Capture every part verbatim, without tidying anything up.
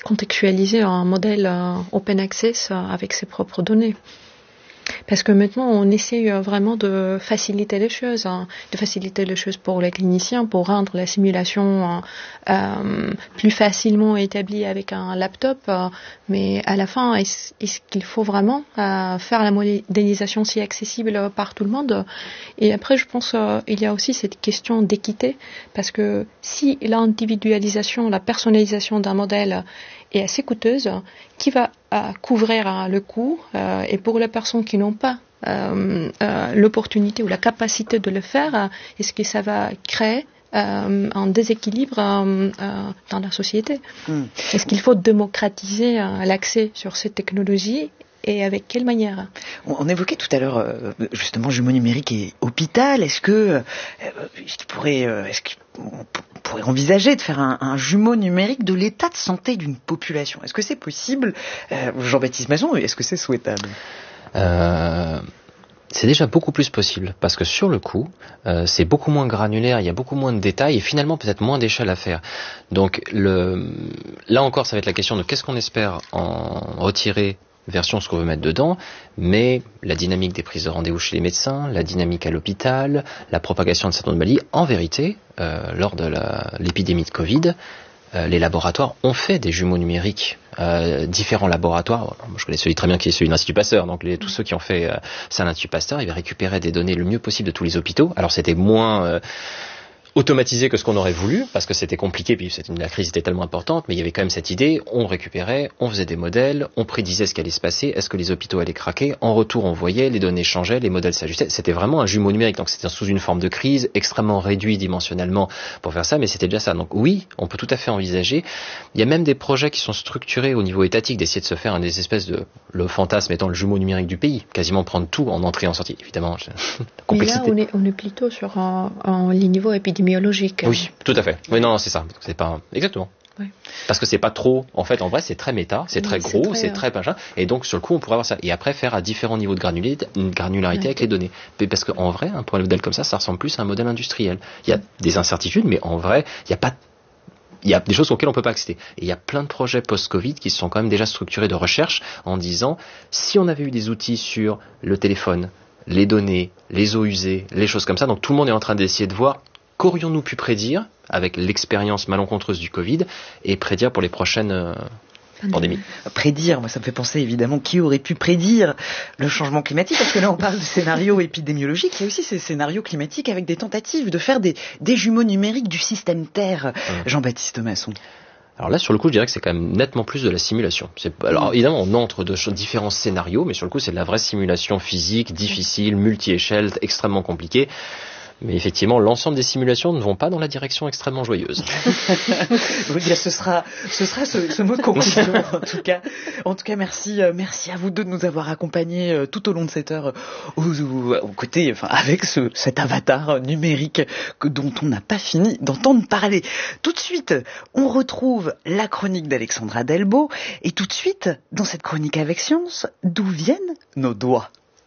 contextualiser un modèle euh, open access euh, avec ses propres données. Parce que maintenant, on essaie vraiment de faciliter les choses, hein, de faciliter les choses pour les cliniciens, pour rendre la simulation euh, plus facilement établie avec un laptop. Euh, mais à la fin, est-ce, est-ce qu'il faut vraiment euh, faire la modélisation si accessible par tout le monde? Et après, je pense euh, il y a aussi cette question d'équité, parce que si l'individualisation, la personnalisation d'un modèle est assez coûteuse, qui va euh, couvrir euh, le coût euh, et pour les personnes qui n'ont pas euh, euh, l'opportunité ou la capacité de le faire, euh, est-ce que ça va créer euh, un déséquilibre euh, euh, dans la société? Mm. Est-ce qu'il faut démocratiser euh, l'accès sur ces technologies? Et avec quelle manière? On, on évoquait tout à l'heure euh, justement jumeaux numériques et hôpital. Est-ce que euh, il pourrait, euh, est-ce qu'on pourrait envisager de faire un, un jumeau numérique de l'état de santé d'une population? Est-ce que c'est possible, euh, Jean-Baptiste Masson? Est-ce que c'est souhaitable? euh... C'est déjà beaucoup plus possible, parce que sur le coup, euh, c'est beaucoup moins granulaire, il y a beaucoup moins de détails et finalement peut-être moins d'échelle à faire. Donc le, là encore, ça va être la question de qu'est-ce qu'on espère en retirer version ce qu'on veut mettre dedans, mais la dynamique des prises de rendez-vous chez les médecins, la dynamique à l'hôpital, la propagation de certaines maladies, en vérité, euh, lors de la, l'épidémie de Covid, Euh, les laboratoires ont fait des jumeaux numériques, euh, différents laboratoires. Moi, je connais celui très bien qui est celui de l'Institut Pasteur, donc les, tous ceux qui ont fait euh, ça à l'Institut Pasteur, ils récupéraient des données le mieux possible de tous les hôpitaux. Alors c'était moins euh, automatisé que ce qu'on aurait voulu, parce que c'était compliqué, puis c'était, la crise était tellement importante, mais il y avait quand même cette idée, on récupérait, on faisait des modèles, on prédisait ce qui allait se passer, est-ce que les hôpitaux allaient craquer, en retour on voyait, les données changeaient, les modèles s'ajustaient, c'était vraiment un jumeau numérique, donc c'était sous une forme de crise, extrêmement réduit dimensionnellement pour faire ça, mais c'était déjà ça. Donc oui, on peut tout à fait envisager, il y a même des projets qui sont structurés au niveau étatique, d'essayer de se faire un des espèces de, le fantasme étant le jumeau numérique du pays, quasiment prendre tout en entrée et en sortie, évidemment, complexité. Mais là, on est, on est plutôt sur un, un niveau épidémiologique. Oui, tout à fait. Oui, non, c'est ça. C'est pas exactement. Oui. Parce que c'est pas trop. En fait, en vrai, c'est très méta, c'est très oui, gros, c'est très, c'est très machin. Et donc, sur le coup, on pourrait avoir ça. Et après, faire à différents niveaux de granularité, une granularité oui. avec les données. Mais parce qu'en vrai, hein, pour un modèle comme ça, ça ressemble plus à un modèle industriel. Il y a des incertitudes, mais en vrai, il y a pas. Il y a des choses auxquelles on peut pas accéder. Et il y a plein de projets post-Covid qui se sont quand même déjà structurés de recherche en disant si on avait eu des outils sur le téléphone, les données, les eaux usées, les choses comme ça. Donc tout le monde est en train d'essayer de voir. Qu'aurions-nous pu prédire avec l'expérience malencontreuse du Covid et prédire pour les prochaines euh, pandémies? Prédire, moi ça me fait penser évidemment qui aurait pu prédire le changement climatique, parce que là on parle de scénarios épidémiologiques, il y a aussi ces scénarios climatiques avec des tentatives de faire des, des jumeaux numériques du système Terre. Mmh. Jean-Baptiste Masson. Alors là, sur le coup, je dirais que c'est quand même nettement plus de la simulation. C'est, alors évidemment, on entre de différents scénarios, mais sur le coup, c'est de la vraie simulation physique, difficile, multi-échelle, extrêmement compliquée. Mais effectivement, l'ensemble des simulations ne vont pas dans la direction extrêmement joyeuse. Oui, ce sera, ce sera ce, ce mot de conclusion, en tout cas. En tout cas, merci, merci à vous deux de nous avoir accompagnés tout au long de cette heure aux, aux, aux côtés, enfin, avec ce, cet avatar numérique que, dont on n'a pas fini d'entendre parler. Tout de suite, on retrouve la chronique d'Alexandra Delbo, et tout de suite, dans cette chronique avec science, d'où viennent nos doigts?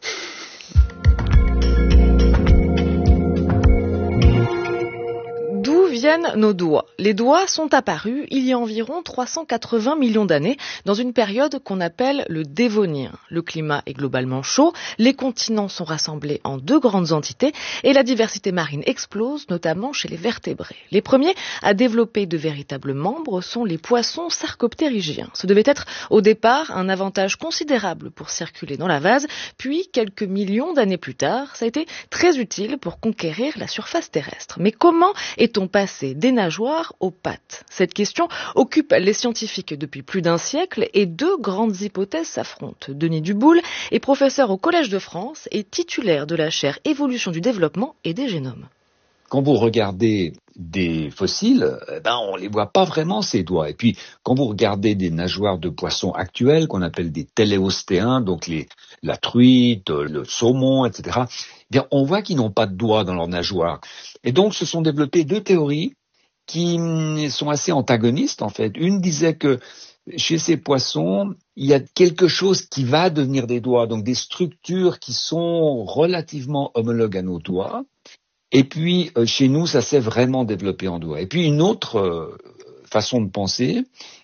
Viennent nos doigts. Les doigts sont apparus il y a environ trois cent quatre-vingts millions d'années dans une période qu'on appelle le Dévonien. Le climat est globalement chaud, les continents sont rassemblés en deux grandes entités et la diversité marine explose, notamment chez les vertébrés. Les premiers à développer de véritables membres sont les poissons sarcoptérygiens. Ce devait être au départ un avantage considérable pour circuler dans la vase, puis quelques millions d'années plus tard, ça a été très utile pour conquérir la surface terrestre. Mais comment est-on passé des nageoires aux pattes? Cette question occupe les scientifiques depuis plus d'un siècle et deux grandes hypothèses s'affrontent. Denis Duboul est professeur au Collège de France et titulaire de la chaire Évolution du développement et des génomes. Quand vous regardez des fossiles, eh ben on les voit pas vraiment ces doigts. Et puis quand vous regardez des nageoires de poissons actuels qu'on appelle des téléostéens, donc les la truite, le saumon, et cetera, eh bien on voit qu'ils n'ont pas de doigts dans leurs nageoires. Et donc se sont développées deux théories qui sont assez antagonistes en fait. Une disait que chez ces poissons, il y a quelque chose qui va devenir des doigts, donc des structures qui sont relativement homologues à nos doigts. Et puis, euh, chez nous, ça s'est vraiment développé en doigts. Et puis, une autre euh, façon de penser,